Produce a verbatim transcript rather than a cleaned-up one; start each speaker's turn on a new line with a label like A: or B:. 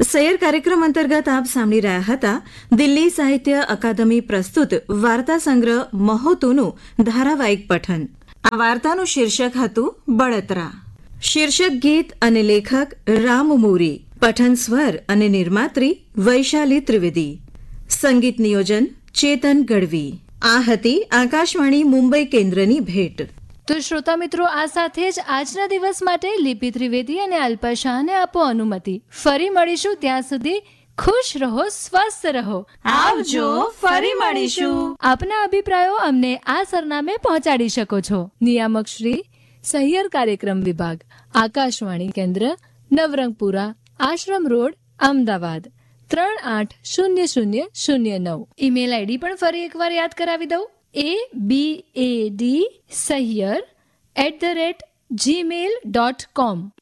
A: સૈયર કાર્યક્રમ અંતર્ગત આપ સાંભળી રહ્યા હતા દિલ્હી સાહિત્ય અકાદમી પ્રસ્તુત વાર્તા સંગ્રહ મહોતુનું ધારાવાહિક પઠન. આ વાર્તાનું શીર્ષક હતું બળતરા. શીર્ષક ગીત અને લેખક રામ મોરી. પઠન સ્વર અને નિર્માત્રી વૈશાલી ત્રિવેદી. સંગીત નિયોજન ચેતન ગઢવી. આ હતી આકાશવાણી મુંબઈ કેન્દ્રની ભેટ.
B: તો શ્રોતા મિત્રો, આ સાથે જ આજના દિવસ માટે લિપિ ત્રિવેદી અને અલ્પા શાહને આપો અનુમતિ. ફરી મળીશું, ત્યાં સુધી ખુશ રહો, સ્વસ્થ રહો.
A: આવજો, ફરી મળીશું.
B: આપના અભિપ્રાયો અમને આ સરનામે પહોંચાડી શકો છો. નિયામક શ્રી, સહિયર કાર્યક્રમ વિભાગ, આકાશવાણી કેન્દ્ર, નવરંગપુરા, આશ્રમ રોડ, અમદાવાદ ત્રણ આઠ શૂન્ય શૂન્ય શૂન્ય નવ. ઈમેલ આઈડી પણ ફરી એકવાર યાદ કરાવી દઉં. એ બી એ D Sahiyar at the rate Gmail dot com.